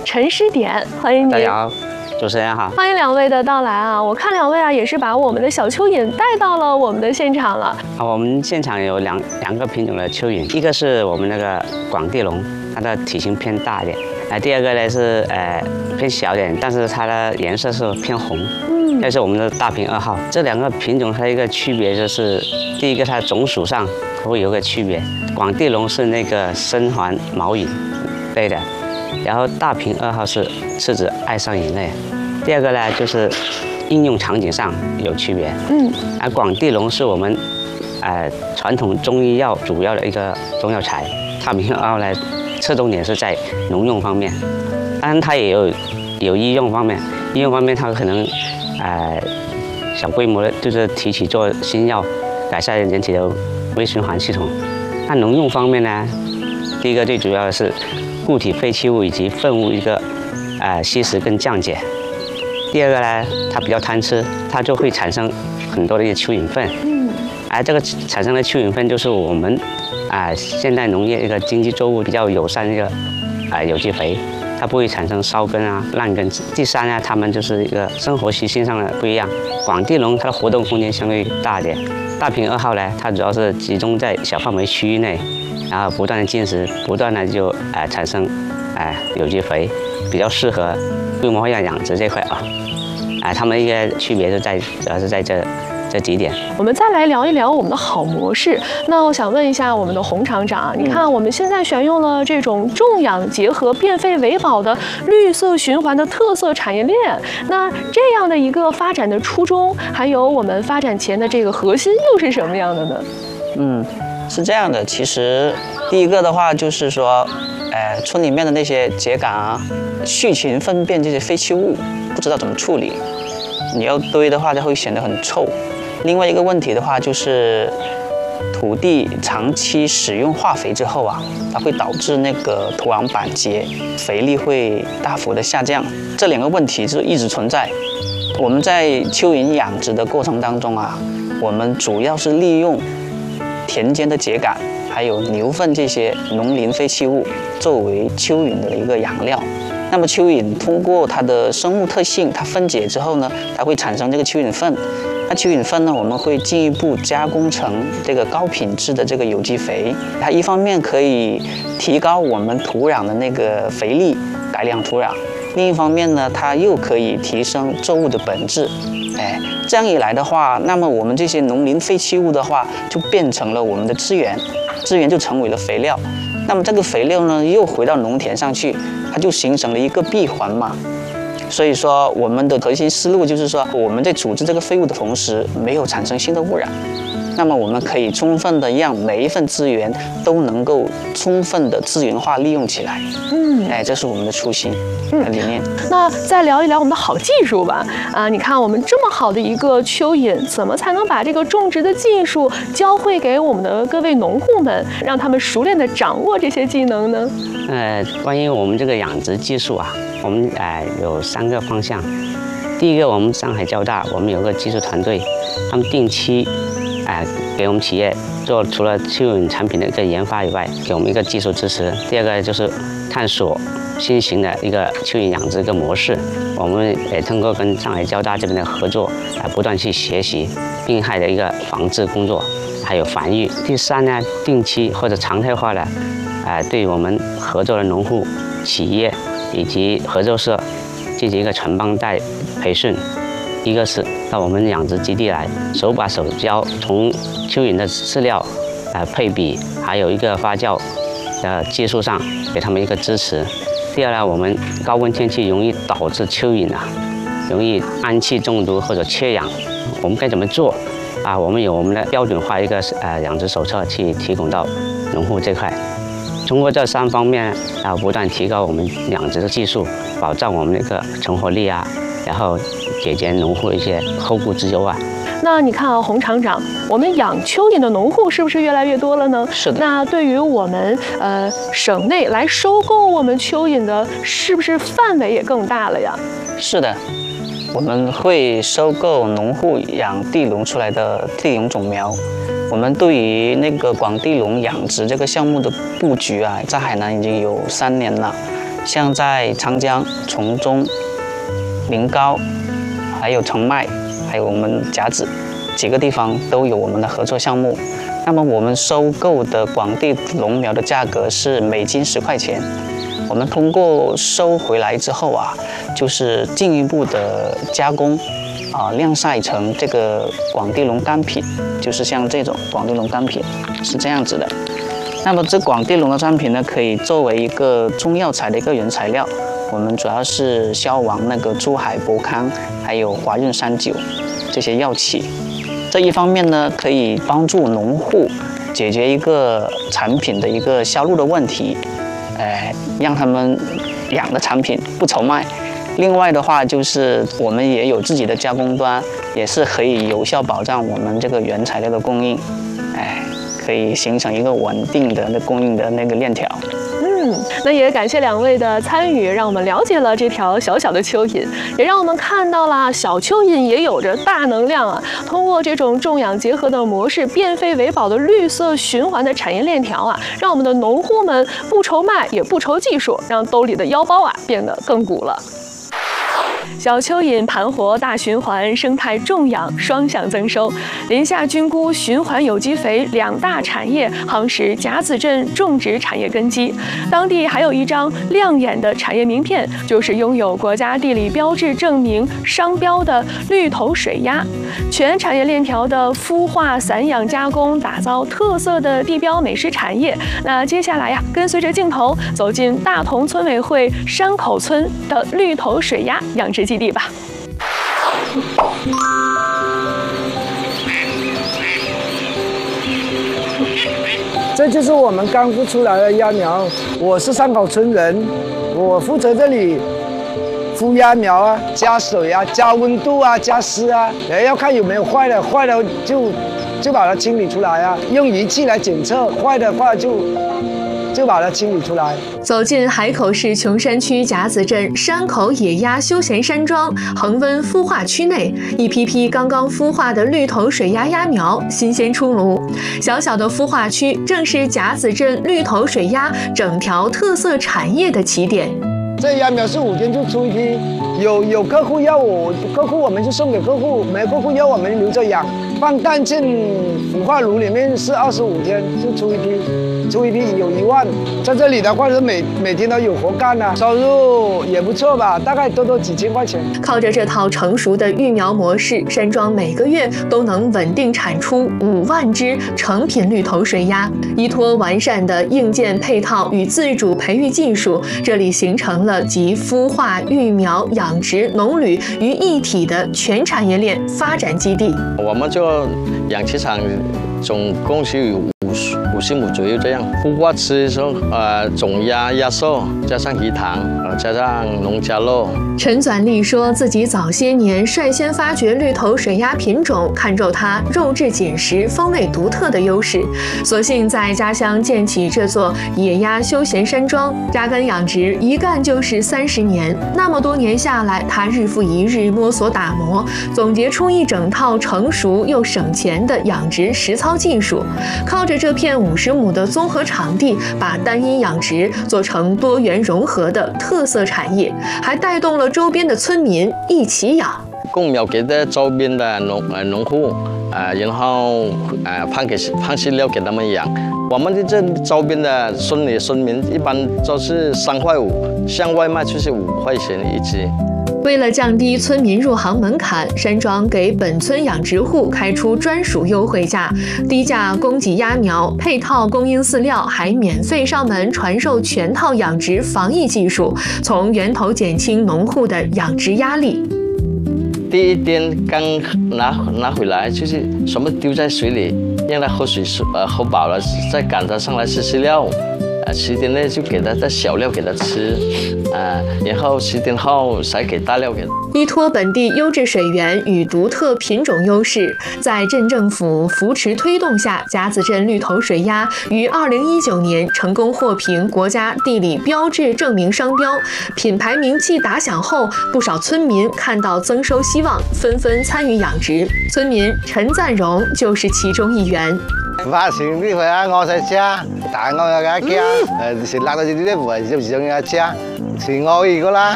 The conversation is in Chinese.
陈师典，欢迎你。 大家好，主持人好， 欢迎两位的到来啊！我看两位啊也是把我们的小蚯蚓带到了我们的现场了。 我们现场有两个品种的蚯蚓，一个是我们那个广地龙，它的体型偏大一点。第二个呢是偏小一点，但是它的颜色是偏红。这是我们的大平2号。这两个品种它一个区别就是，第一个它种属上会有个区别，广地龙是那个深环毛蚓类的，然后大平2号是指爱上蚓类。第二个呢就是应用场景上有区别。而广地龙是我们传统中医药主要的一个中药材，大平2号呢侧重点是在农用方面，当然它也有医用方面。医用方面它可能小规模的就是提取做新药，改善人体的微循环系统。那农用方面呢，第一个最主要的是固体废弃物以及粪物一个吸食跟降解。第二个呢，它比较贪吃，它就会产生很多的一些蚯蚓粪。而这个产生的蚯蚓粪就是我们现代农业一个经济作物比较友善的一个有机肥，它不会产生烧根啊、烂根。第三呢，它们就是一个生活习性上的不一样。广地龙它的活动空间相对大一点，大平2号呢，它主要是集中在小范围区域内，然后不断的进食，不断的就产生有机肥，比较适合规模化养殖这块啊。它们一个区别主要是在这几点。 我们再来聊一聊我们的好模式。那我想问一下我们的洪厂长，你看我们现在选用了这种种养结合、变废为宝的绿色循环的特色产业链，那这样的一个发展的初衷，还有我们发展前的这个核心又是什么样的呢？ 是这样的，其实第一个的话就是说，村里面的那些秸秆啊、畜禽粪便这些废弃物，不知道怎么处理，你要堆的话，它会显得很臭。另外一个问题的话，就是土地长期使用化肥之后啊，它会导致那个土壤板结，肥力会大幅的下降。这两个问题就一直存在。我们在蚯蚓养殖的过程当中啊，我们主要是利用田间的秸秆，还有牛粪这些农林废弃物作为蚯蚓的一个养料。那么蚯蚓通过它的生物特性，它分解之后呢，它会产生这个蚯蚓粪。那蚯蚓粪呢，我们会进一步加工成这个高品质的这个有机肥。它一方面可以提高我们土壤的那个肥力，改良土壤；另一方面呢，它又可以提升作物的本质。这样一来的话，那么我们这些农林废弃物的话，就变成了我们的资源，资源就成为了肥料。那么这个肥料呢，又回到农田上去，它就形成了一个闭环嘛。所以说，我们的核心思路就是说，我们在处置这个废物的同时，没有产生新的污染。那么我们可以充分的让每一份资源都能够充分的资源化利用起来。这是我们的初心和理念。 那再聊一聊我们的好技术吧。你看我们这么好的一个蚯蚓，怎么才能把这个种植的技术教会给我们的各位农户们，让他们熟练的掌握这些技能呢？ 关于我们这个养殖技术啊，我们有3个方向。第一个，我们上海交大，我们有个技术团队，他们定期给我们企业做除了蚯蚓产品的一个研发以外，给我们一个技术支持。第二个就是探索新型的一个蚯蚓养殖一个模式，我们也通过跟上海交大这边的合作，不断去学习病害的一个防治工作，还有繁育。第三呢，定期或者常态化的对我们合作的农户、企业以及合作社进行一个传帮带培训。一个是到我们养殖基地来，手把手教从蚯蚓的饲料、配比，还有一个发酵的技术上给他们一个支持。第二呢，我们高温天气容易导致蚯蚓容易氨气中毒或者缺氧，我们该怎么做？我们有我们的标准化一个养殖手册去提供到农户这块。通过这3方面不断提高我们养殖的技术，保障我们的一个成活率然后解决农户一些后顾之忧那你看洪厂长，我们养蚯蚓的农户是不是越来越多了呢？ 是的。 那对于我们省内来收购我们蚯蚓的，是不是范围也更大了呀？ 是的，我们会收购农户养地龙出来的地龙种苗。我们对于那个广地龙养殖这个项目的布局在海南已经有3年了。 像在长江、崇中、临高，还有澄迈，还有我们甲子几个地方都有我们的合作项目。那么我们收购的广地龙苗的价格是每斤10块钱。我们通过收回来之后啊，就是进一步的加工，晾晒成这个广地龙干品，就是像这种广地龙干品是这样子的。那么这广地龙的干品呢，可以作为一个中药材的一个原材料。我们主要是销往那个珠海、博康，还有华润山酒这些药企。这一方面呢，可以帮助农户解决一个产品的一个销路的问题。让他们养的产品不愁卖。另外的话，就是我们也有自己的加工端，也是可以有效保障我们这个原材料的供应，可以形成一个稳定的供应的那个链条。 那也感谢2位的参与，让我们了解了这条小小的蚯蚓，也让我们看到了小蚯蚓也有着大能量啊！通过这种种养结合的模式，变废为宝的绿色循环的产业链条啊，让我们的农户们不愁卖也不愁技术，让兜里的腰包啊变得更鼓了。小蚯蚓盘活大循环，生态种养双向增收。林下菌菇、循环有机肥2大产业夯实甲子镇种植产业根基。当地还有一张亮眼的产业名片，就是拥有国家地理标志证明商标的绿头水鸭。全产业链条的孵化、散养、加工，打造特色的地标美食产业。那接下来呀，跟随着镜头走进大同村委会山口村的绿头水鸭养殖基地吧。 这就是我们刚孵出来的鸭苗。我是山口村人，我负责这里孵鸭苗啊，加水啊，加温度啊，加湿啊，也要看有没有坏了，坏了就把它清理出来啊，用仪器来检测，坏的话就把它清理出来。 走进海口市琼山区甲子镇山口野鸭休闲山庄恒温孵化区内，一批批刚刚孵化的绿头水鸭鸭苗新鲜出炉。小小的孵化区正是甲子镇绿头水鸭整条特色产业的起点。 这鸭苗是5天就出一批，有客户要我们就送给客户，没客户要我们留着养。放蛋进孵化炉里面是25天就出一批有1万。在这里的话是每天都有活干啊，收入也不错吧，大概多几千块钱。 靠着这套成熟的育苗模式，山庄每个月都能稳定产出5万只成品绿头水鸭。依托完善的硬件配套与自主培育技术，这里形成了集孵化、育苗、养殖、农旅于一体的全产业链发展基地。 我们就养殖场总共是有50亩左右这样。孵化期的时候，种鸭、鸭瘦加上鱼塘，加上农家乐。 陈纂丽说自己早些年率先发掘绿头水鸭品种，看中它肉质紧实、风味独特的优势，索性在家乡建起这座野鸭休闲山庄，扎根养殖，一干就是30年。那么多年下来，他日复一日摸索打磨，总结出一整套成熟又省钱的养殖实操技术。靠着这片50亩的综合场地，把单一养殖做成多元融合的特色产业，还带动了周边的村民一起养， 供苗给的周边的农户，然后放饲料给他们养。我们的这周边的村民一般都是3块5，向外卖就是5块钱一只。 为了降低村民入行门槛，山庄给本村养殖户开出专属优惠价，低价供给鸭苗，配套供应饲料，还免费上门传授全套养殖防疫技术，从源头减轻农户的养殖压力。 第1天刚拿回来，就是什么丢在水里，让它喝水喝饱了，再赶它上来吃饲料。10天内就给它带小料给它吃，然后10天后才给大料给它。 依托本地优质水源与独特品种优势，在镇政府扶持推动下，甲子镇绿头水鸭于2019年成功获评国家地理标志证明商标，品牌名气打响后，不少村民看到增收希望，纷纷参与养殖。村民陈赞荣就是其中一员。 發前啲佢啊，我細隻，大我有一隻，食辣到啲啲會就想有一隻，是我一個啦。